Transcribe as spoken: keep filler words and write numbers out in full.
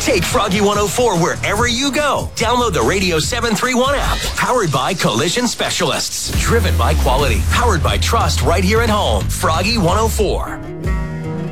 Take Froggy one oh four wherever you go. Download the Radio seven thirty-one app. Powered by Collision Specialists. Driven by quality. Powered by trust right here at home. Froggy one oh four.